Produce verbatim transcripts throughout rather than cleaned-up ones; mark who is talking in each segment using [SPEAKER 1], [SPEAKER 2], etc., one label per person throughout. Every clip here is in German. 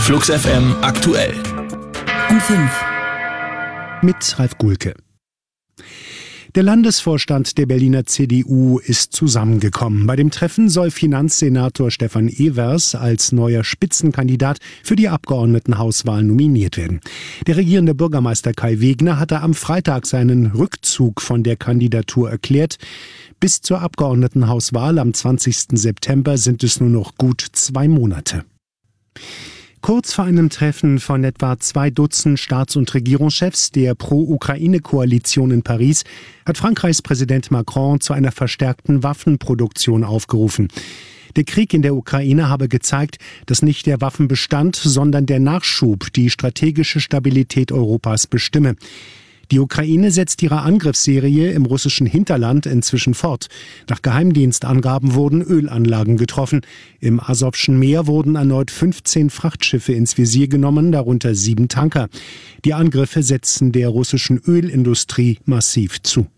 [SPEAKER 1] Flux F M aktuell.
[SPEAKER 2] Um fünf.
[SPEAKER 3] Mit Ralf Gulke. Der Landesvorstand der Berliner C D U ist zusammengekommen. Bei dem Treffen soll Finanzsenator Stefan Evers als neuer Spitzenkandidat für die Abgeordnetenhauswahl nominiert werden. Der regierende Bürgermeister Kai Wegner hatte am Freitag seinen Rückzug von der Kandidatur erklärt. Bis zur Abgeordnetenhauswahl am zwanzigsten September sind es nur noch gut zwei Monate. Kurz vor einem Treffen von etwa zwei Dutzend Staats- und Regierungschefs der Pro-Ukraine-Koalition in Paris hat Frankreichs Präsident Macron zu einer verstärkten Waffenproduktion aufgerufen. Der Krieg in der Ukraine habe gezeigt, dass nicht der Waffenbestand, sondern der Nachschub die strategische Stabilität Europas bestimme. Die Ukraine setzt ihre Angriffsserie im russischen Hinterland inzwischen fort. Nach Geheimdienstangaben wurden Ölanlagen getroffen. Im Asowschen Meer wurden erneut fünfzehn Frachtschiffe ins Visier genommen, darunter sieben Tanker. Die Angriffe setzen der russischen Ölindustrie massiv zu.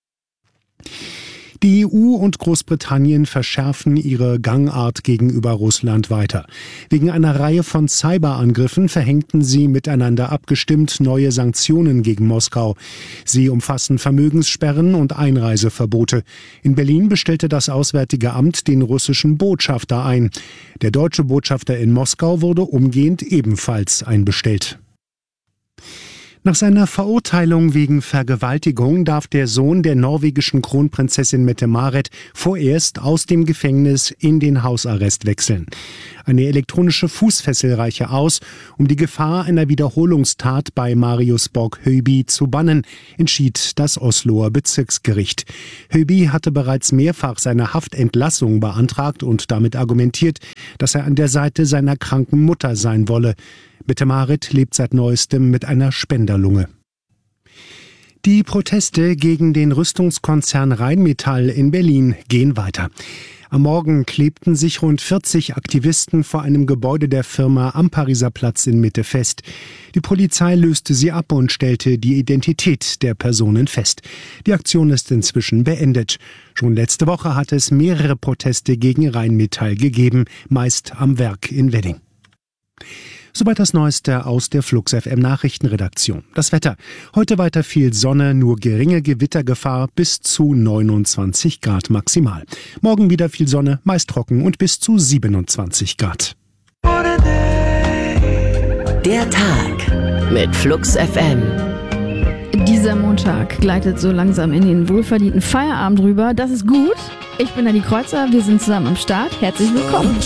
[SPEAKER 3] Die E U und Großbritannien verschärfen ihre Gangart gegenüber Russland weiter. Wegen einer Reihe von Cyberangriffen verhängten sie miteinander abgestimmt neue Sanktionen gegen Moskau. Sie umfassen Vermögenssperren und Einreiseverbote. In Berlin bestellte das Auswärtige Amt den russischen Botschafter ein. Der deutsche Botschafter in Moskau wurde umgehend ebenfalls einbestellt. Nach seiner Verurteilung wegen Vergewaltigung darf der Sohn der norwegischen Kronprinzessin Mette-Marit vorerst aus dem Gefängnis in den Hausarrest wechseln. Eine elektronische Fußfessel reiche aus, um die Gefahr einer Wiederholungstat bei Marius Borg-Høiby zu bannen, entschied das Osloer Bezirksgericht. Høiby hatte bereits mehrfach seine Haftentlassung beantragt und damit argumentiert, dass er an der Seite seiner kranken Mutter sein wolle. Mette-Marit lebt seit Neuestem mit einer Spenderlunge. Die Proteste gegen den Rüstungskonzern Rheinmetall in Berlin gehen weiter. Am Morgen klebten sich rund vierzig Aktivisten vor einem Gebäude der Firma am Pariser Platz in Mitte fest. Die Polizei löste sie ab und stellte die Identität der Personen fest. Die Aktion ist inzwischen beendet. Schon letzte Woche hatte es mehrere Proteste gegen Rheinmetall gegeben, meist am Werk in Wedding. Soweit das Neueste aus der Flux F M Nachrichtenredaktion. Das Wetter. Heute weiter viel Sonne, nur geringe Gewittergefahr bis zu neunundzwanzig Grad maximal. Morgen wieder viel Sonne, meist trocken und bis zu siebenundzwanzig Grad.
[SPEAKER 2] Der Tag mit Flux F M.
[SPEAKER 4] Dieser Montag gleitet so langsam in den wohlverdienten Feierabend rüber. Das ist gut. Ich bin Anni Kreuzer, wir sind zusammen am Start. Herzlich willkommen.